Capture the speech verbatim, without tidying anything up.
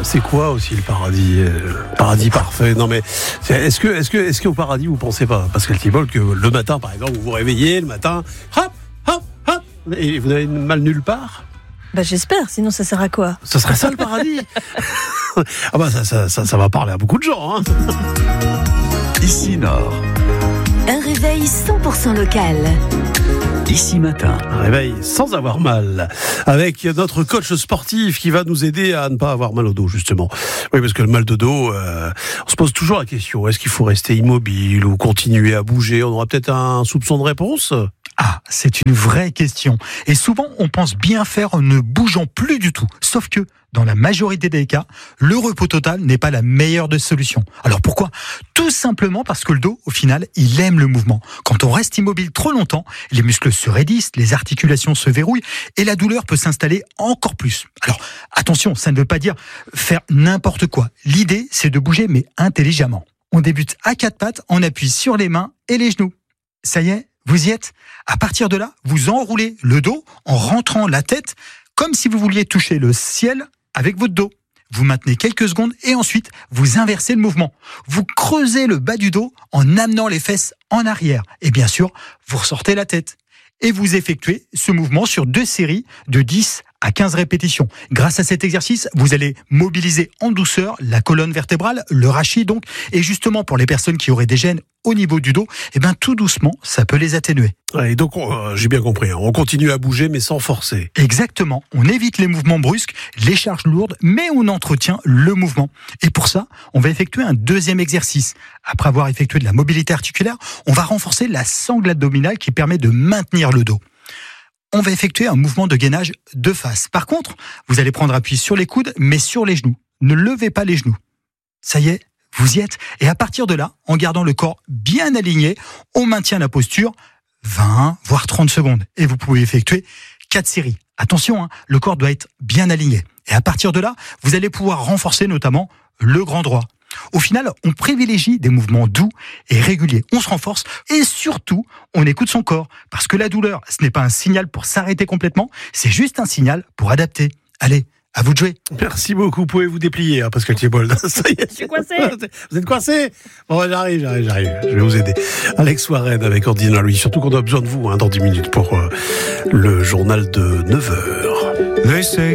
c'est quoi aussi le paradis euh, paradis parfait. Non mais est-ce que est-ce que est-ce qu'au paradis vous pensez pas, Pascal Thibault, que le matin par exemple vous vous réveillez le matin, hop hop hop, et vous n'avez mal nulle part? Bah j'espère, sinon ça sert à quoi? Ce serait ça le paradis. Ah bah ça, ça ça ça va parler à beaucoup de gens. Hein. Ici Nord. Un réveil cent pour cent local. Ici Matin. Un réveil sans avoir mal, avec notre coach sportif qui va nous aider à ne pas avoir mal au dos, justement. Oui, parce que le mal de dos, euh, on se pose toujours la question, est-ce qu'il faut rester immobile ou continuer à bouger? On aura peut-être un soupçon de réponse. Ah, c'est une vraie question. Et souvent, on pense bien faire en ne bougeant plus du tout. Sauf que, dans la majorité des cas, le repos total n'est pas la meilleure des solutions. Alors pourquoi? Tout simplement parce que le dos, au final, il aime le mouvement. Quand on reste immobile trop longtemps, les muscles se raidissent, les articulations se verrouillent et la douleur peut s'installer encore plus. Alors attention, ça ne veut pas dire faire n'importe quoi. L'idée, c'est de bouger, mais intelligemment. On débute à quatre pattes, on appuie sur les mains et les genoux. Ça y est, vous y êtes? À partir de là, vous enroulez le dos en rentrant la tête comme si vous vouliez toucher le ciel avec votre dos. Vous maintenez quelques secondes et ensuite, vous inversez le mouvement. Vous creusez le bas du dos en amenant les fesses en arrière. Et bien sûr, vous ressortez la tête. Et vous effectuez ce mouvement sur deux séries de dix à quinze répétitions. Grâce à cet exercice, vous allez mobiliser en douceur la colonne vertébrale, le rachis donc, et justement pour les personnes qui auraient des gênes au niveau du dos, eh ben tout doucement, ça peut les atténuer. Et donc, euh, j'ai bien compris, hein, on continue à bouger mais sans forcer. Exactement, on évite les mouvements brusques, les charges lourdes, mais on entretient le mouvement. Et pour ça, on va effectuer un deuxième exercice. Après avoir effectué de la mobilité articulaire, on va renforcer la sangle abdominale qui permet de maintenir le dos. On va effectuer un mouvement de gainage de face. Par contre, vous allez prendre appui sur les coudes, mais sur les genoux. Ne levez pas les genoux. Ça y est, vous y êtes. Et à partir de là, en gardant le corps bien aligné, on maintient la posture vingt, voire trente secondes. Et vous pouvez effectuer quatre séries. Attention, hein, le corps doit être bien aligné. Et à partir de là, vous allez pouvoir renforcer notamment le grand droit. Au final, on privilégie des mouvements doux et réguliers. On se renforce et surtout, on écoute son corps. Parce que la douleur, ce n'est pas un signal pour s'arrêter complètement, c'est juste un signal pour adapter. Allez, à vous de jouer. Merci beaucoup. Vous pouvez vous déplier, hein, Pascal Thibault. Ça y est. Je suis coincé. Vous êtes coincé? Bon, j'arrive, j'arrive, j'arrive. Je vais vous aider. Alex Warren avec Ordinary. Surtout qu'on a besoin de vous hein, dans dix minutes pour euh, le journal de neuf heures.